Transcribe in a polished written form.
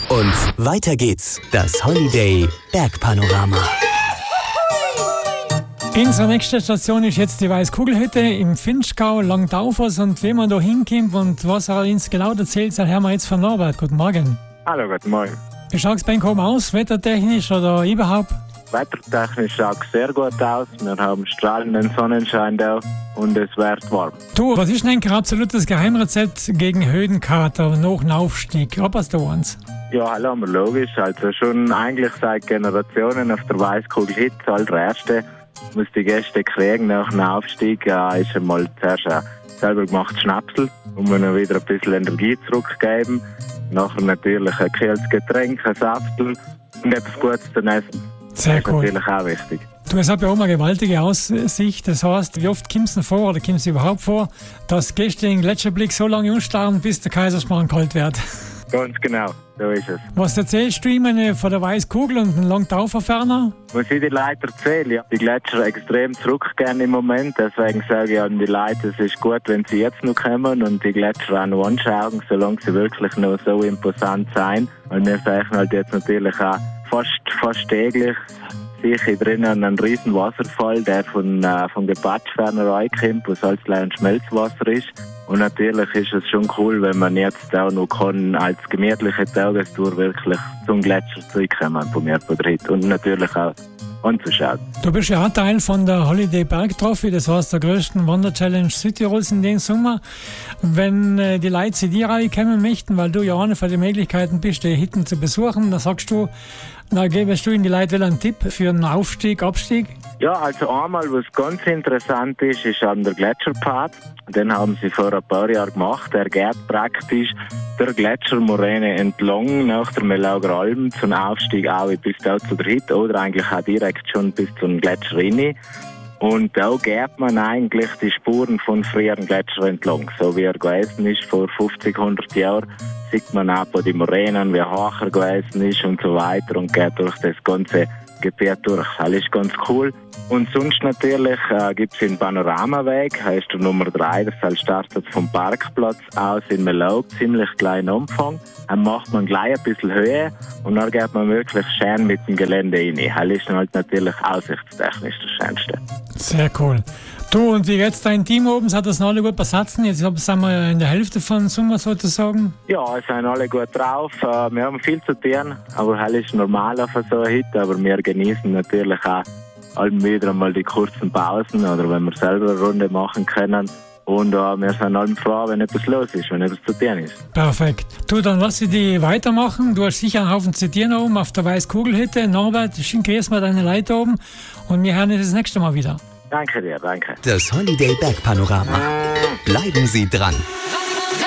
Und weiter geht's. Das Holiday Bergpanorama. Unsere nächste Station ist jetzt die Weißkugelhütte im Vinschgau, Langtaufers. Und wie man da hinkommt und was er uns genau erzählt, das hören wir jetzt von Norbert. Guten Morgen. Hallo, guten Morgen. Wie schaut es bei Ihnen oben aus, wettertechnisch oder überhaupt? Wettertechnisch schaut es sehr gut aus. Wir haben strahlenden Sonnenschein da und es wird warm. Du, was ist denn ein absolutes Geheimrezept gegen Höhenkater nach dem Aufstieg? Hast du eins? Ja, hallo, aber logisch. Also schon eigentlich seit Generationen auf der Weißkugelhütte, das allererste, muss die Gäste kriegen nach dem Aufstieg, ist einmal zuerst ein selber gemacht Schnapsel, um ihnen wieder ein bisschen Energie zurückzugeben. Nachher natürlich ein kühles Getränk, ein Saftel und etwas Gutes zu essen. Sehr cool. Das ist natürlich auch wichtig. Du, es hat ja auch eine gewaltige Aussicht. Das heißt, wie oft kommt es denn vor, oder kommt es überhaupt vor, dass Gäste den Gletscherblick so lange anstarren, bis der Kaiserschmarrn kalt wird? Ganz genau, so ist es. Was erzählst du ihm von der Weißkugel und dem Langtauferferner? Was ich die Leute erzähle, ja, die Gletscher extrem zurückgehen im Moment. Deswegen sage ich an die Leute, es ist gut, wenn sie jetzt noch kommen und die Gletscher auch noch anschauen, solange sie wirklich noch so imposant sind. Weil wir sehen halt jetzt natürlich auch fast täglich sicher drinnen einen riesen Wasserfall, der von Gepatschferner reinkommt, wo Salzlei und Schmelzwasser ist. Und natürlich ist es schon cool, wenn man jetzt auch noch kann, als gemütliche Tagestour wirklich zum Gletscher zurückkommen von mir von der Hütte. Und natürlich auch anzuschauen. Du bist ja auch Teil von der Holiday Berg Trophy, das heißt der größten Wanderchallenge Südtirols in den Sommer. Wenn die Leute zu dir kommen möchten, weil du ja eine von den Möglichkeiten bist, die Hütten zu besuchen, dann sagst du, dann gibst du ihnen die Leute einen Tipp für einen Aufstieg, Abstieg? Ja, also einmal, was ganz interessant ist, ist an der Gletscherpfad. Den haben sie vor ein paar Jahren gemacht. Der geht praktisch der Gletschermoräne entlang nach der Melauger Alm zum Aufstieg auch bis da zu der Hütte oder eigentlich auch direkt schon bis zum Gletscher rein. Und da geht man eigentlich die Spuren von früheren Gletschern entlang. So wie er gewesen ist vor 50, 100 Jahren, sieht man auch bei den Moränen, wie hoch er gewesen ist und so weiter und geht durch das ganze Gebiet durch. Das ist ganz cool. Und sonst natürlich gibt es den Panoramaweg, das ist der Nummer 3, das startet vom Parkplatz aus in Melaug, ziemlich kleinen Umfang. Dann macht man gleich ein bisschen Höhe und dann geht man wirklich schön mit dem Gelände rein. Das ist dann halt natürlich aussichtstechnisch das Schönste. Sehr cool. Du, und wie geht's dein Team oben? Hat das noch alle gut besetzen? Jetzt sind wir in der Hälfte von Sommer sozusagen. Ja, es sind alle gut drauf. Wir haben viel zu tun, aber das ist normal auf so einer Hütte. Aber wir genießen natürlich auch allem wieder einmal die kurzen Pausen oder wenn wir selber eine Runde machen können. Und wir sind allem froh, wenn etwas los ist, wenn etwas zu tun ist. Perfekt. Du, dann lass ich dich weitermachen. Du hast sicher einen Haufen zu tun oben auf der Weißkugelhütte. Norbert, grüß mal deine Leute oben und wir hören uns das nächste Mal wieder. Danke dir, danke. Das Holiday Bergpanorama. Bleiben Sie dran.